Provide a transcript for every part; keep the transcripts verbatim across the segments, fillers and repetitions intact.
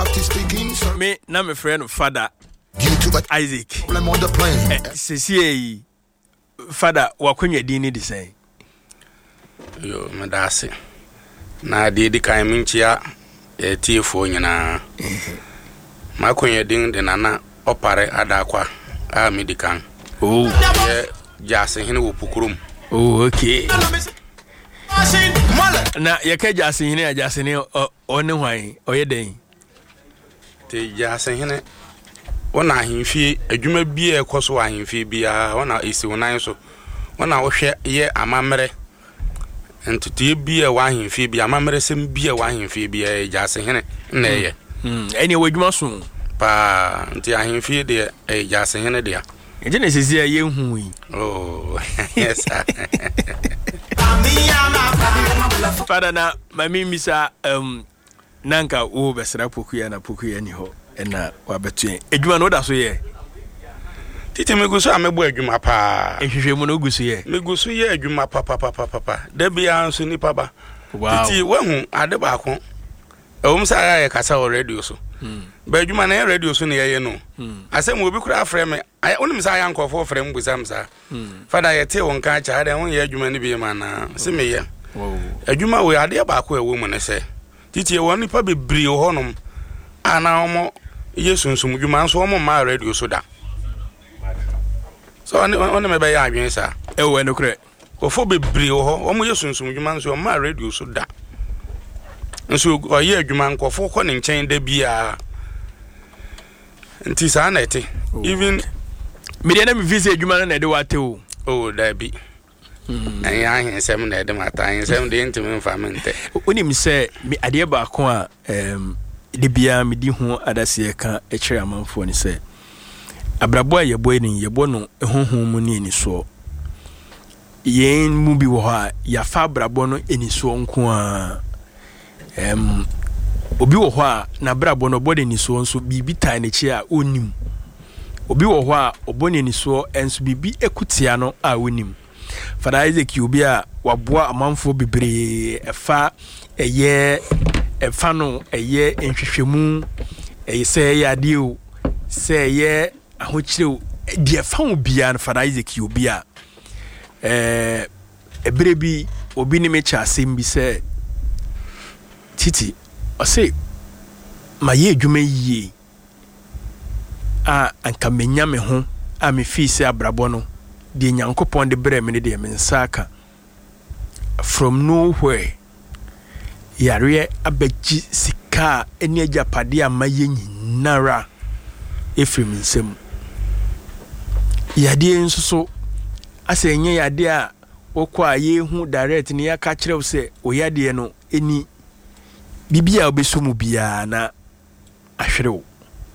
Me na my friend father Isaac. Sisi father wakonye dini di say. Yo madase. Na di di kan minchia e tiefo nyina. Makonye din de nana opare adakwa a medikan. Oh. Ye jase hene wo pukurum. Oh, okay. Na yake jase hene a jase ne one hwan oyeden. Te jase hene ona ahimfie adwuma bia ekoso ahimfie bia ona esi wonan so ona wo hwe ye amamere entute bia wa ahimfie bia amamere sem bia wa ahimfie bia jase hene na ye mm eni wadwuma so pa nti ahimfie de e jase hene de e je na sisi ye hu yi oh yes Father na mami misa um nanka wo besra pokuya na pokuya ni ho ena wabetu edwuma no da so ye titi meguso amebo edwuma pa ehwehwe mu no guso ye meguso ye edwuma pa pa pa pa pa da bia anso ni pa ba titi wahu ade ba ko ewum sa ya kasa o radio so mm ba edwuma na radio so na ye no asem obi kura afre me onim sa ya nkofo frem busam sa fada ye te won ka cha ade won ye edwuma ni bi ma na se me ye wow edwuma we ade ba ko ewo mu ne se titi e woni pa bebri o honom ana omo yesunsum dwuma nso omo ma radio so da so on on me be ya adwen sa e wo eno kre ofo bebri o ho omo yesunsum dwuma nso ma radio so da nso oye adwuma nkofo ko ne nchen da bia nti sa na ete even me dey na me visa adwuma na de wate o oh da bi ayi ahin sem na de mata ahin sem de ntimi mfamente onim se me ade ba ko a em de bia me di ho adase ka e kire amanfo ni se abrabo a yebo ni yebo no ehonhon mu ni ni so yen mu bi wo ha ya fa abrabo no eni so nko a em obi wo ho a na abrabo no body ni so nso bibi tai ne chi a onim obi wo ho a oboni ni so enso bibi ekutia no a onim Father Isaac obi a waboa amanfo bebre efa eye efa no eye enhwehwemu eye se ya de o se ye ahokyire de efa obia no Father Isaac obi a eh ebre bi obi ni me cha asem bi se titi o se ma ye adwuma yie a anka menya me ho a me fi se abrabo no de nyankopon de bre me de me nsaka from nowhere yare abaji sika eni ajapade amaye nyinara efrem nsem yade nsoso ase enye yade a okwa ye hu direct ni ya ka kirew se oyade no eni bibia obesomu bia na ahwerew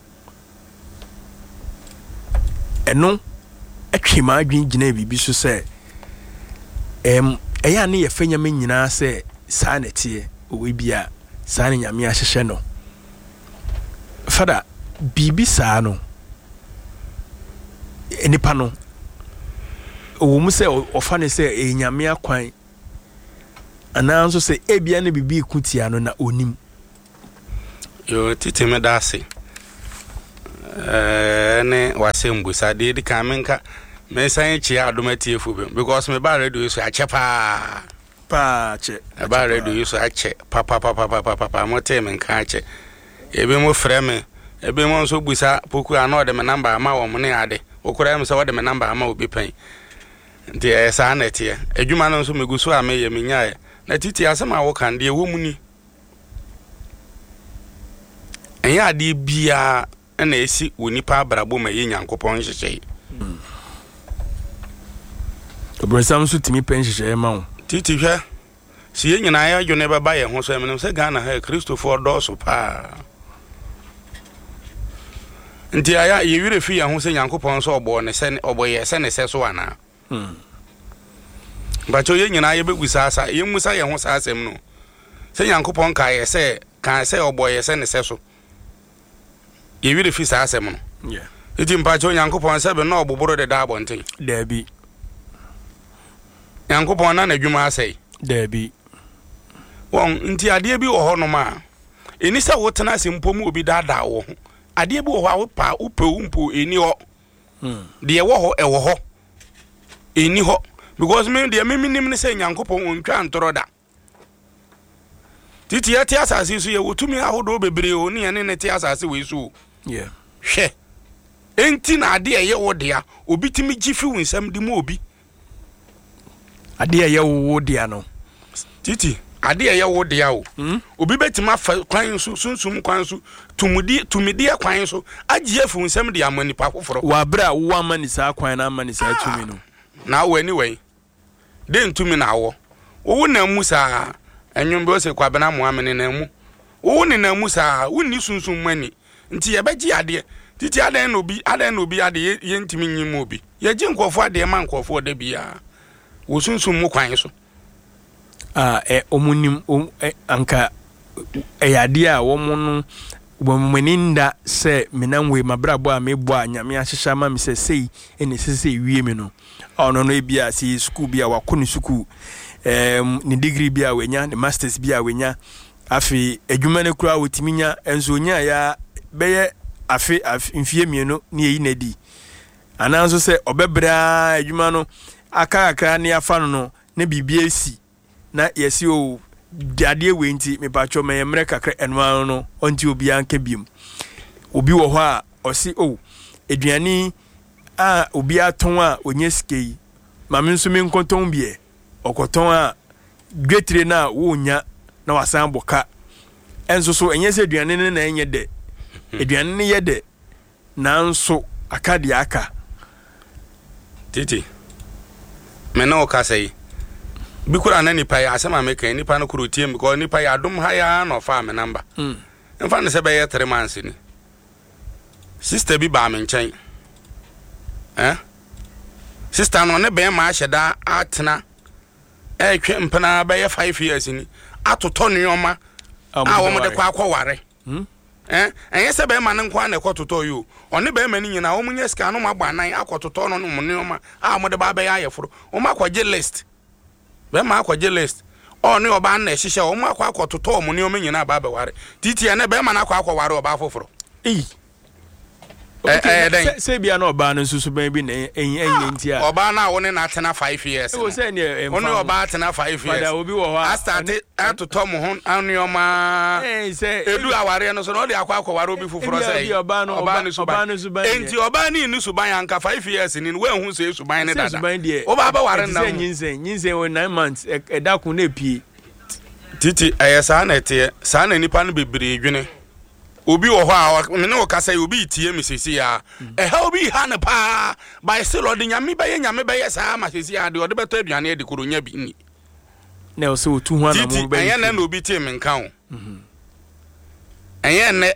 eno atwema adwin gina bibi so se em eya ne ye fanya me nyina se sa na tie owe bia sa na nyame ahyehye no fada bibi sa no enipa no owo mu se ofa ne se e nyame akwan ana nso se ebia ne bibi kutia no na onim yo titi me dase eh ne wasembusa de di kamenka me san chi adomati efu because me ba radio so ache pa pa che ba radio so ache pa pa pa pa pa pa pa mo te men ka ache ebe mo freme ebe mo so busa poku ana ode me number ama wo mo ne ade okura me so ode me number ama obi pen nti e sa na tie adwuma no so meguso a me ye menyae na titi asema wo kan de wo mu ni enya ade bia na esi wonipa abrabo ma ye nyankopon hyehye Obrosam so timi pen hyehye ma wo titi hwe si ye nyina ya dwone baba ye ho so emene se Ghana ha Christopher doso pa nti aya ye wire fi ya ho se nyankopon so obo ne se obo ye se ne se so ana hmm bacho ye nyina ye begusa asa ye musa ye ho sa asem no se nyankopon ka ye se ka se obo ye se ne se so ye wire fi sa asem no yeah iti mpacho nyankopon se be no oboboro de da abonten da bi nyankopon na nadwuma asai da bi won nti ade bi wo ho no ma eni se wo tena se mpo mu obi dada wo ho ade bi wo ho a wo pa wo pe wo mpo eni ho hmm de wo ho e wo ho eni ho because me de me minim ne se Nyankopon ontwa ntoro da titi ya ti asase so ye wotumi ahodo bebre o ne ne ne ti asase we so yeah hwe enti na ade ye wo de a obi timi gifi wo nsam di mu obi ade ye wo de a no titi ade ye wo de a o obi betima fa kwan so sunsum kwan so tumudi tumidi kwan so agye afu nsam de amani pa foforo wa bra wo amani sa kwan na amani sa tumi no na wo anyway de ntumi na wo wo na mu sa enwum be o se kwa bena mo amene na mu wo ne na mu sa wonni sunsum mani nti ye beji ade titi ade na obi ade na obi ade ye ntimi nyim obi ye ji nkofo ade ma nkofo de bia wo sunsum mu kwan so ah e omunim anka e ade a wo mu no wo meninda se menanwe mabrabo a mebo a nyame ahyehya ma me se sei ene se sei wie me no ono no e bia si school bia wakoni school em ni degree bia wenya ni masters bia wenya afi adwuma ne kura wotiminya enso nya ya beye afi mfie mienu ni eyi na di ananso se obebra adwuma no aka aka ne afa no no ne bibia esi na yesi o ade we nti me pacho me yemre kakra enwa no onti obi anka biem obi wo ho a osi o eduani a obi aton a onye skei mame nso me nkonton bie okoton a gwetre na wo nya na wasan boka enso so enye se eduane ne na enye de eduane ne ye de nanso akade aka titi me na o ka sei bikura na nipa ya asema meka nipa no kuro tie because nipa ya dum ha ya no fa me number mm mfa ne se be ye three months ni sister bi ba me nchen eh sister no ne be ma hyeda atena e twe mpana be ye five years ni atoto nneoma a wo mo de kwa akwaware mm eh enye se be ma ne nkwa na ekototo yo one be ma ni nyina wo munye ska no magba nan akototo no no nneoma a mo de ba be ya yeforo wo makwaje list be ma akwaje list o ne oba na ehihye wo makwa akototo mo nneoma nyina ba be ware titi ene be ma na akwa akwaware oba foforo eh eh eh se bia na oba no susu ban bi na enye ntia oba na wo ne na atena five years o se ne wo ne oba atena five years fada obi wo ho a start atoto mo ho anneoma eh se edu aware no so no de akwa akwaware obi foforo se oba no oba no suban enti oba ni ni suban anka five years ni we hu se suban ne dada oba ba ware na nyinsen nyinsen we nine months e da kun na pie titi ayesa na ete sa na nipa no bebre dwene obi wo ho a me ne wo kasa obi tie misisi ya eh ha obi ha ne pa by still odi nyame be ye nyame be ye sa ma sisi ya de odi beto aduane de koro nya bi ni na o se otu hu na mo be yen na na obi tie me nka ho mhm yen ne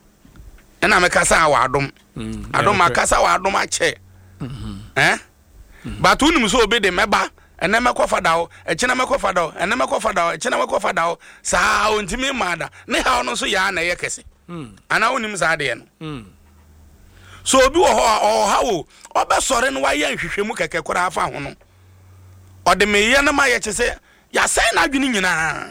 na me kasa wa adom adom akasa wa adom a che mhm eh but unim so obi de meba ene mekwa dawo eche na mekwa dawo ene mekwa dawo eche na mekwa dawo sa o ntimi mada ne ha no so ya na ye kese mm ana onim za de no mm so obi wo ho o ha wo obesore no wa ye nhwehwemu keke kora afa ho no ode me ye na ma ye chese ya sai na adwini nyina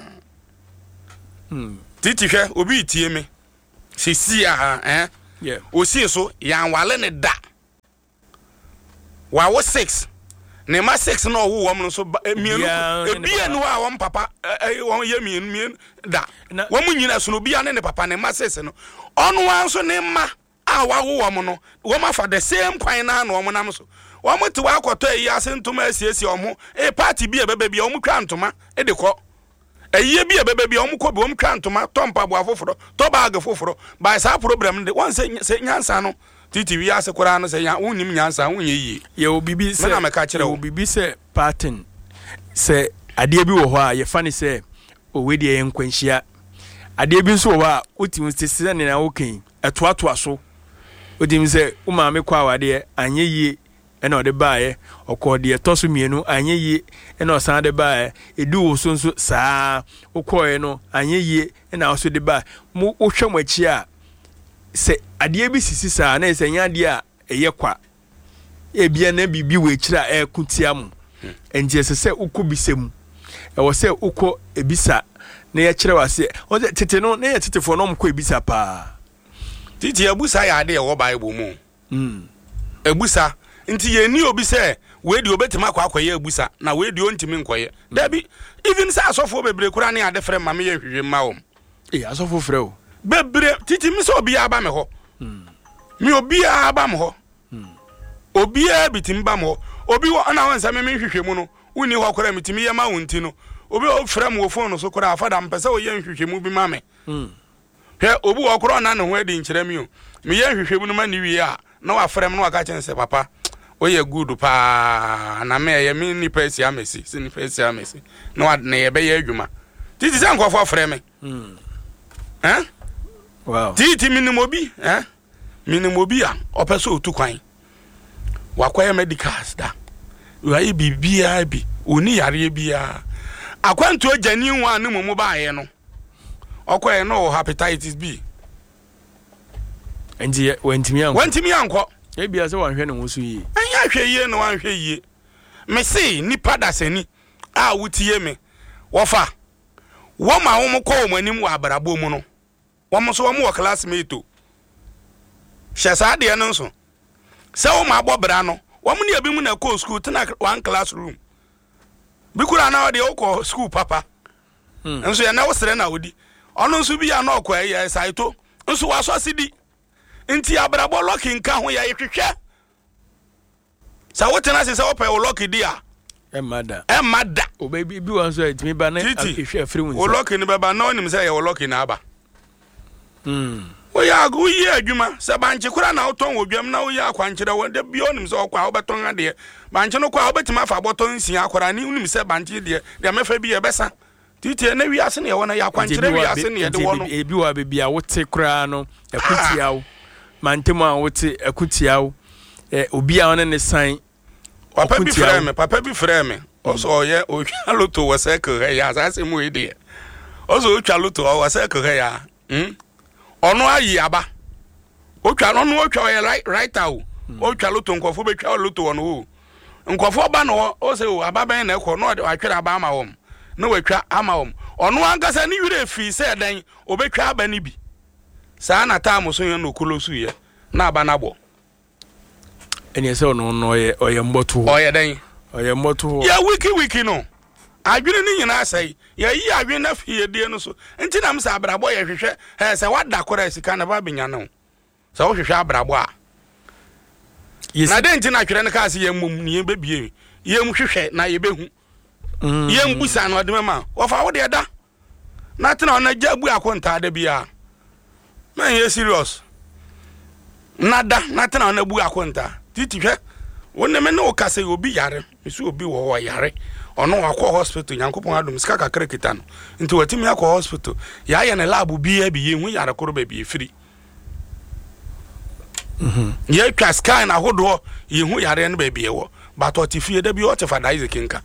mm titi hwe obi tie me sisi ya eh yeah o si so ya wale ne da wa wo six ne ma six no wo wom no so mienu ebia no a won papa won ye mienu mienu da wo mu nyina so no bia ne ne papa ne ma six no onu wan so ne ma a wa wo wom no wo ma fa the same kwan na no wom nam so wo mu te wa akoto eyi asentoma asiesie omo e party bia bebe bia omu twa ntoma e de ko eyi bia bebe bia omu ko bi omu twa ntoma tompa bo afoforo to bag foforo by sa problem de won se nyansa no titi wi ase kora no se ya unim nyansa unye yi ye obibi se na meka kire obibi se pattern se ade bi wo ho a ye fa ni se o we de yen kwanhia ade bi nso wo a otim se ne na wokan etoatoa so odim se o ma me kwa wade anye yi ena ode baaye okode toso mienu anye yi ena osan de baaye edu wo so nso saa okoe no anye yi ena oso de baa mo ohwem achi a se ade bi sisi saa na se nya de a eye kwa e bia na bibi we kira e kutia mu enti se se ukọ bisem e wo se ukọ ebisa na ye kire wase o tete no na ye tete fo no mko ebisa pa titi ebusa ya ade e wo Bible mu mm ebusa nti ye ni obi se we di obetima kwa akwaye ebusa na we di ontimi nkoye dabi even say asofo bebre kura ne ade frem ma me ye hwehwe ma wo eh asofo frɛ o bebre titi mi so obi aba me ho mm mi obi aba me ho mm obi a bitim ba me ho obi wo na won sa me hwehwe mu no uni ho kura mitimi ye ma wonti no obi o frem wo phone so kura afada mpese wo ye hwehwe mu bi ma me mm hwe obi wo kura na ne ho adi nkyere mi o me ye hwehwe mu no ma ni wi a na wa frem no aka chense papa oye good pa na me ye mi ni pesi amesi si ni pesi amesi no ad na ye be ye adwuma titi san kwafo afre me mm eh wow titi minimobi eh minimobi a opeso otu kwan wakwaye medicals da wa bibia bi oni yare bia akwantu agani nwa ne momo ba ye no okwaye no hepatitis B enji wantimi anko wantimi anko e bia se wanhwe ne wo so yi anya hwe yi no wanhwe yi me se ni padasani a wutie me wofa wo ma wo ko wo manim wa abrabo mu no wo mo so wo mo classmate hyesa de no so se wo ma abobra no wo mo ne abi mu na ko school tena one classroom bikura na de wo ko school papa hmm enso ya na wo sere na wodi ono nso bi ya na okwa ya saito nso wa so sidi nti abrabo lock nka ho ya yehwehwe sa wo tena se se wo pe wo lock dia e mada e mada o baby bi wan so etimi ba na ehwe afri won wo lock ni baba na onim se ya wo lock na aba hmm wo ya go yi adwuma se banche kura na oton wodwam na wo ya akwankyere wo de bi onim se okwa wo beton ade banche no kwa wo betima fa boton sia akora ni onim se banche de de mefa bi ye besa titi na wi ase ne wo na ya akwankyere wi ase ne de wo no e bi wa bebi a wote kura no ekutia wo mantemu a wote ekutia wo eh obi a wona ne san papa bi frɛ me papa bi frɛ me oso oye o twa loto wo se kere ya sa se mu ide oso o twa loto wo se kere ya hm ono ayi aba o twa no no o twa ye right right out o twa loto nkofo be twa loto wo no o nkofo ba no o se o aba ben na ekɔ no atwere aba ama wo na watwa ama wo ono ankasa ni wire fi se dan obetwa aba ni bi saa na ta mo so ye no kolosu ye na aba na bo eni ese ono no oye oye mboto oye dan oye mboto ya wiki wiki no adwene ni nyina asai ya yi adwene na fie de no so nti na msa abrabo ye hwehwe he se wada kora sika na ba benya no se wo hwehwe abrabo a na de nti na twere ne ka se ye mum ni ye bebie ye mu hwehwe na ye behu mm ye mbusa no de mama wo fa wo de da na tena na jabu akonta da bia man ye serious nada na tena na bu akonta titi hwe wonne me no kase obi yare mesu obi wo wo yare ono akọ hospital yankopon adom sika kakra kita no nti watimi akọ hospital ya ya na lab bi bi ye hu yare koro ba bi free mhm ye twa scan ahodo ye hu yare no ba bi ye wo but otifie da bi o te fada Isaac nka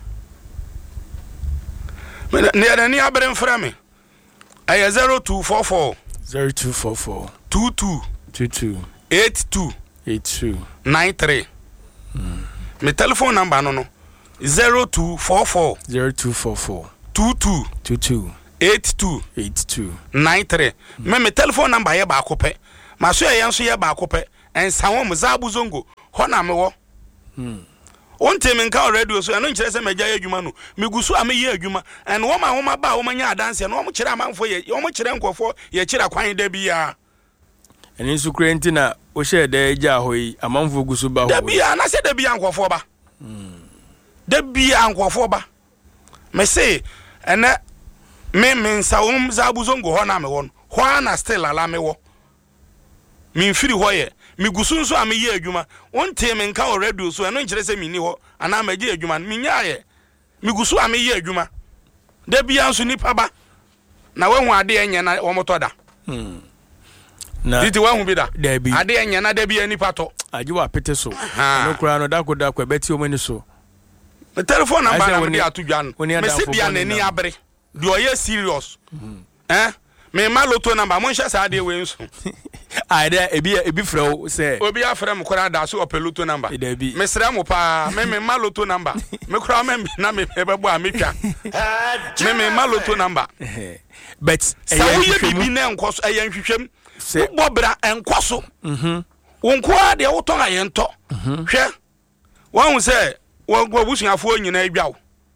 me ne na ni abere mfra me ay zero two four four zero two four four two two two two eight two eight two nine three mm me telephone number no no zero two four four zero two four four two two two two eight two eight two nine three me me telephone number ye ba akopɛ ma so ye nso ye ba akopɛ ensa wo mo zabu zongo ho na me wo mm onte me nka radio so eno nkire se magya ye adwuma no megusu a me ye adwuma en wo ma wo ma ba wo manya adanse no wo mo kire amanfo ye wo mo kire nkofo ye kire kwan da bia eni nsu krenti na o hye da agya ho yi amanfo gusu ba ho da bia na se da bia nkofo ba mm da bia nkofo ba me se ene me me nsa wo zabu zongo ho na me wo ho na still ala me wo me mfiri ho ye migusu nso a me ye adwuma wonte me nka o radio so eno nkire se mini ho ana ma ye adwuma me nya ye migusu a me ye adwuma da bia nso nipa ba na wehu ade enye na wo moto da hmm na diti wehu bi da Debi. ade enye na da bia nipa to aji wa pete so no kura no dako dako beti o mani so the telephone number Ase na woni- me atu dwan woni me ada se afọ dia bɔne na ni nam. abere de o ye serious eh me ma loto number mo nhye sa ade we nso Ah, there ebi ebi fro say. Obi afrɛ me kora da so opeluto number. Ebi. Me srɛ mo pa, me me maloto number. Me kora me na me bebo a metwa. Me me maloto number. But sa wo ye bibi na enkoso eyan hwehwem. Se bobra enkoso. Mhm. Wonko a de wo ton ayento. Hwɛ. Won say wo busuafo nyina adwawo.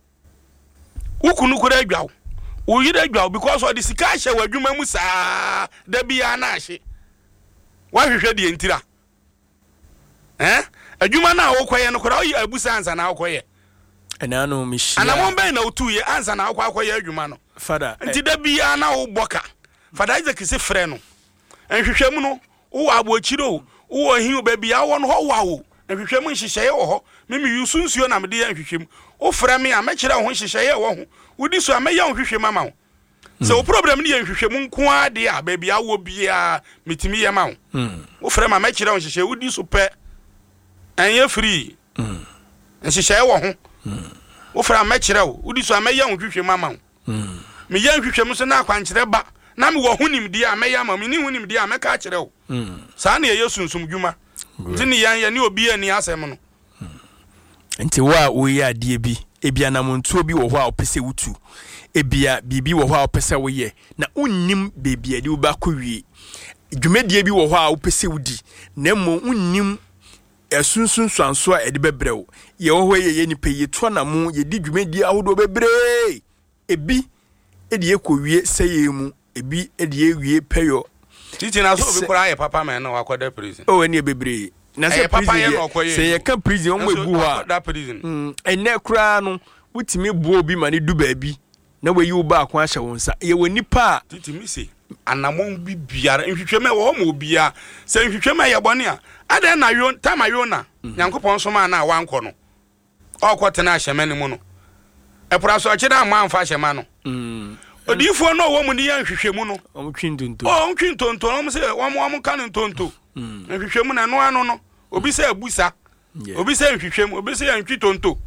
Ukunu kora adwawo. Wo yire adwawo because of the sika hye wadwuma mu saa da bia na hye. Wa hwehwe de entira. Eh? Adwuma na wo koye no kora oyi abusa ansa na wo koye. Ena no mi hia. Ana mo ben na otuye ansa na wo koye adwuma no. Father. Nti da bia na wo boka. Father Isaac se frɛ no. Enhwehwe mu no wo abochiro wo hin ba bia wo no ho wawo. Enhwehwe mu nhyehyeye wo ho. Me me yusu nsuo na me de enhwehwe mu. Wo frɛ me a me kyerɛ ho nhyehyeye wo ho. Wodi so a me ya nhwehwe mama wo. So problem ni enhwehwe mu nko ade a ba bia wo bia metimi yema wo. Wo frɛ ma me kyerɛ ho nhyehyeye wodi so pɛ. Enye free. Mm. Nhyehyeye wo ho. Mm. Wo frɛ ma kyerɛ wo. Wodi so a me ya nhwehwe mama wo. Mm. Me ya nhwehwe mu so na akwankyerɛ ba. Na me wo hunim di a me ya ma me ni hunim di a me ka kyerɛ wo. Mm. Sa na ye sunsum dwuma. Nti ni yan ya ni obi ani asɛm no. Nti wa wo ya die bi ebia na montuo bi wo ho a opese wutu ebia bibi wo ho a opese wo ye na unnim bebia de wo ba kowie dwumadie bi wo ho a opese wudi na mo unnim esunsun swanso a ede bebrew ye wo ho ye ye ni peye to na mo ye di dwumadie ahodo bebre ebi ede ye kowie seye mu ebi ede ye wie peyo titi na so bi kora ye papa man na wakoda prison o eni bebre na se prison se ye kan prison o mo egu ha da prison mm ene kura no wutimi buo bi ma ne du baabi na we yi ba akwa hye wonsa ye woni pa titi mi se anamon bi biara nhwehweme wo mo bia se nhwehweme ye bone a ada na yo tama yo na nyankopon so ma na wanko no okotena ahyemane mu no epura so akida ma amfa ahyema no mm odifo no wo mu ni ya nhwehwemu no o twintonto o twintonto no mo se wo mo mo kan ntonto nhwehwemu na no ano no obi se abusa obi se nhwehwemu obi se ntwitonto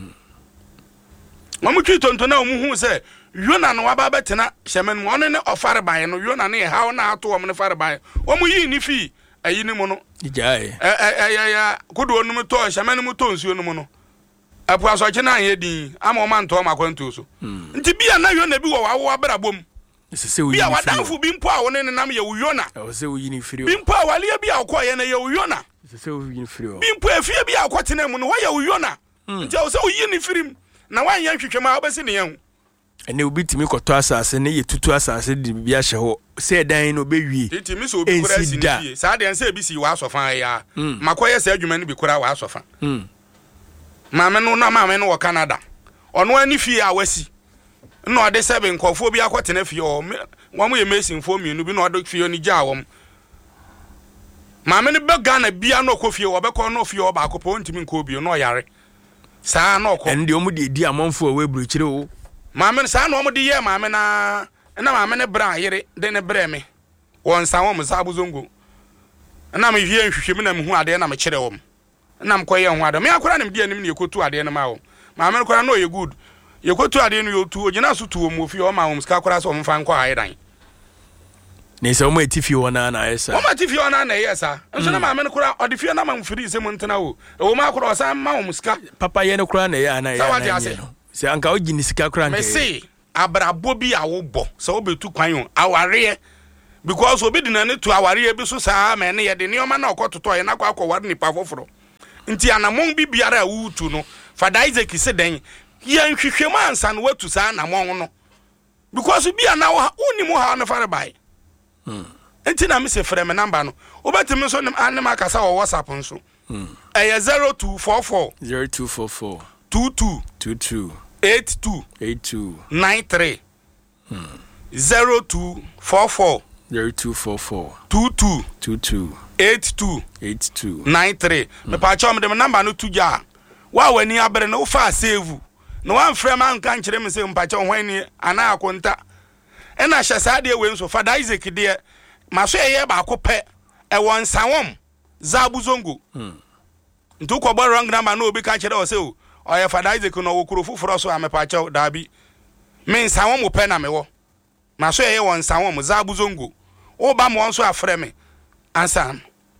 mo twintonto na omu hu se yona no waba betena hyemane mu ono ne ofare ban no yona ne hawo na ato wo ne fare ban wo mu yi ni fi ayi ni mu no ijae eh eh ya kudo onum to hyemane mu to nsuo no mu no apu aso kina an yedin ama o man to ma kwanto so nti bia na yona bi wo wawo abrabom sese wo yi bia wadanfo bi mpo a wo ne nam ye wo yona o se wo yi ni firi o bi mpo a wale bia akoye na ye wo yona sese wo yi ni firi o bi mpo afie bia akotena mu no wo ye wo yona nti o se wo yi ni firim na wan yan hwehwema obesi ne yan ene obi timi koto asase ne ye tutu asase di bia hye ho se dan no bewie timi so obi kura si ne fie sa de se bi si wa asofan ya makoye se adwuma ne bi kura wa asofan mm maame no na maame no wo Canada ono ani fie a wasi no ade seven nkofo bi akotena fie o wo mo ye mesin fo mienu bi no ade fie ni gya wo maame ne be Ghana bia no kofie wo be ko no fie o ba akopo ntimi nko bi no yare saa no ko ende omu de di amonfo a we buru kire o maame saa no omu de ye maame na na maame ne bra yere de ne bre me won san wo msa abuzongo na me hwie nhwehwem na me hu ade na me kire wo na me koye hu ade me akora na me di anim ne yekotu ade na ma wo maame no kora no ye good yekotu ade no yotu ogina so tu omu ofi o ma wo mska kora so omfa nko haidan ne se omu etifi wona na yesa omu etifi wona na yesa nso na maame no kora odifie na ma mfiri se mu ntena wo o ma kora o san ma wo mska papa ye no kora na ye ana ye na se anka o gini sika kora nke me se abrabo bi a wo bo se obetu kwan o aware because obi dina ne tu aware bi so saa ma ne ye de ne o ma na okototo ye na kwa akwa ware nipa foforo nti anamon bi biara a wutu no Father Isaac se den ye nhwehwem ansa no watu saa anamon no because bi ana wo uni mu ha no fare bai mm nti na me se frɛ me number no obetimi so anem akasa wo WhatsApp nso mm eh zero two four four zero two four four two two two two eight two eight two nine three mm zero two four four zero two four four two two two two eight two eight two nine three me pa cha me de number no tuja wa wani abere no fa save no wan frɛ man kan kire me se mpa cha hwan ni ana akonta e na hye saa de we nso Father Isaac de maso ye ba akopɛ e won sanwom zabuzongo mm ntu ko bo wrong number no obi ka kire o se o oye Father Isaac no wo kuro fufuro so amepa cha dabi me sanwom pɛ na me wo maso ye won sanwom zabuzongo o ba mo nso afrɛ me ansa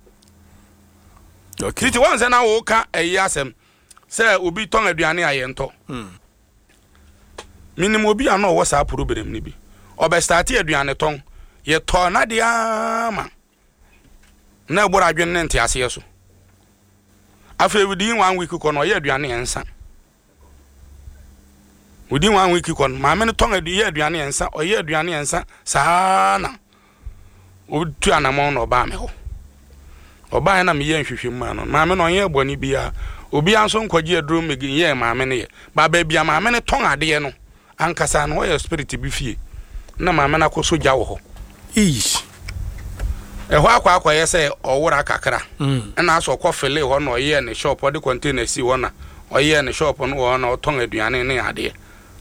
okay titi wan se na wo ka eyi asem se obi ton aduane ayento mm minimum obi ana wo sa problem ni bi obe start aduane ton ye to na dia ma na gbora adwen ne nte ase yeso afa within one week ko no ye aduane ensa within one week ko ma me ne ton aduane aduane ensa o ye aduane ensa saa na o tu anamon no ba me ho oba na me ye nhwehwem ma no ma me no ye boni bia obi anso nkwaji aduro megi ye ma me ne ye ba ba bia ma me ne ton ade no ankasa no ye spirit bi fie na ma me na koso gya wo ho ish ehwa akwa akwa ye se owura kakra mm na aso kofele ho no ye ne shop odi container si ho na oye ne shop no ho na oton aduane ne ade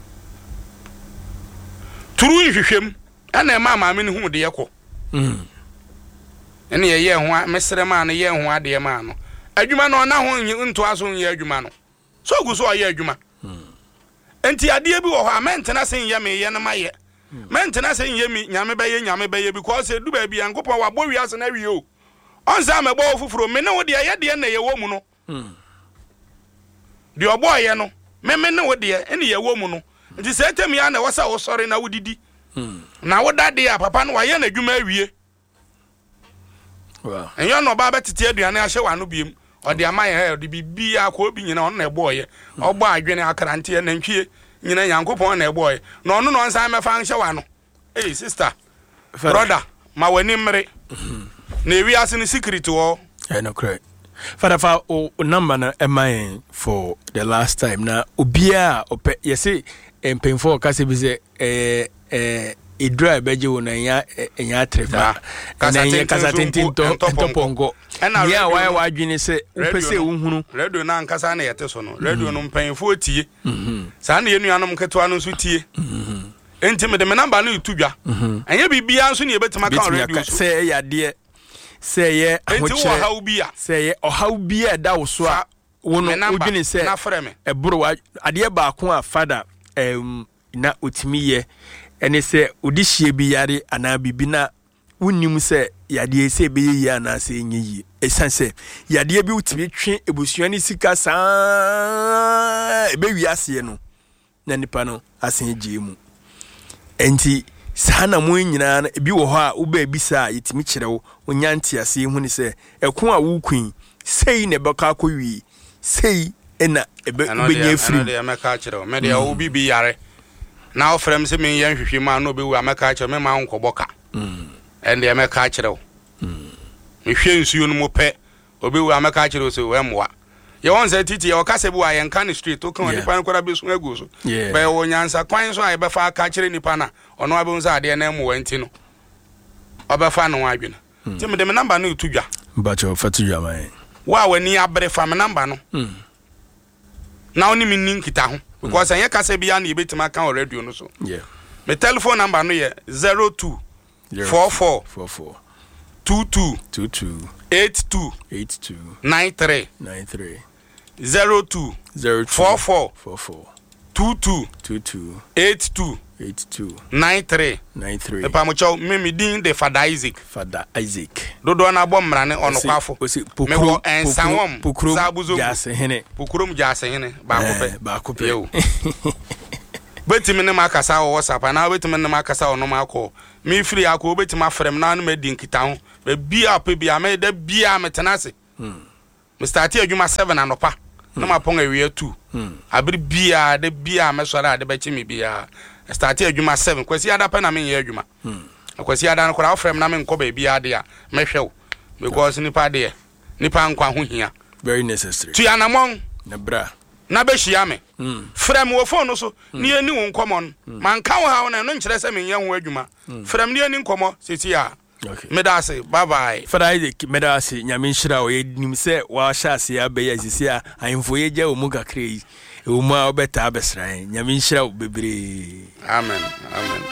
turu nhwehwem ana ma ma me ne hu de ye ko mm ene ye ye ho mesere ma no ye ho ade ma no adwuma no na ho nto aso ye adwuma no so gu so ye adwuma enti ade bi wo ho amentena sen ye me ye na maye mentena sen ye mi nyame be ye nyame be ye because edu ba bi yankopon wa bo wiase na wi o onza me bo fufuro me ne wo de ye de na ye wo mu no de obo ye no me me ne wo de ene ye wo mu no enti se temi ya na wo sa wo sori na wo didi na wo dade ya papa no wa ye na adwuma awie wow enyo no ba betete aduane ahye wa no biem ode amaye he ode bibia ko obi nyina on na eboye ogbo adwene akarante na ntwie nyina yankopon na eboye no no no nsan mefa nhye wa no eh sister brother ma wani mre na ewi ase ni secret wo eh no correct father fa o number na emain for the last time na obia ope yesi empemfo kase bi se eh eh idra beje wo na nya nya trefa na nya kasa tintin to topongo ya why why adwene se upese uhunu radio na nkasa na yete so no radio no mpanyefo tie mhm sa na yenu anom keto anu so tie mhm enti me de me number no itudwa anya bibia nso ne yebetima ka radio so se ya de se ye enti wo ha ubia se ye oha ubia da wo so a wo no odwene se e bro ade ba ko a father em na otimi ye ene se odihie bi yare ana bibi na wonnim se yade se be yi ana se enyi esanse yade bi utimi twe ebusuani sika saa ebe wiase no na nipa no asen gye mu enti sana mo nyina na ebi wo ho a wo ba bisa yetimi kirewo onyanti ase hu ni se eko a wo kun sei ne beka akɔwi sei ena ebe benye free ana de ameka kirewo me de wo bibi yare na ofrem se men yan hwehwe ma no be wu ameka kirewo me ma nkɔbɔka mm ende ameka kirewo mm me hwe nsuo no mo pɛ obi wu ameka kirewo se we moa ye won say titi ye okase bi wa ye nka ni street to kan nipa nkora be so agu so be wo nyansa kwan so a ye be fa aka kire nipa na ono abe nsa ade na mu wanti no obefa no adwena ti me de me number no itudwa bacho fatudwa man wa wani abre fa me number no mm na oni mi nin kita ho because anya kase bi ya na ye betima kan radio no so yeah me telephone number no ye zero two four four four four two two two two eight two eight two nine three nine three zero two four four four four two two two two eight two eight two nine three nine three. Epa mo chow me me din de Father Isaac. Father Isaac. Dodo na bom mrane ono kwafo. Me wo ensanwom sabuzo. Jase hene. Pukurum jase hene ba ko pe. Ba ko pe. Yo. Betimi ne makasa wo WhatsApp na betimi ne makasa ono mako. Me free akọ betimi afrem na no me din kita ho. Be bia pe bia me da bia metenase. Hmm. Me start adwuma seven anopa. Na mapon awie two. Hmm. Abiri bia de bia me sora de be chimi bia. Start adwuma seven kwasi ada pa na me ye adwuma hmm kwasi ada no kora ofrem na me nko ba bia ade a me hwew because nipa de nipa nkwa ho hia very necessary tu anamon na bra na be hia me hmm frem wo phone so ni ani wo nkomon man ka wo ha na no nkire se me ye ho adwuma frem ni ani nkomo seti a okay me da say bye bye Friday me da say nyame nhira o ye nim se wa sha ase ya be ya sisi a ahemfo ye gya o mu kakra yi o mu a obeta abesran nyame nhira o bebre amen amen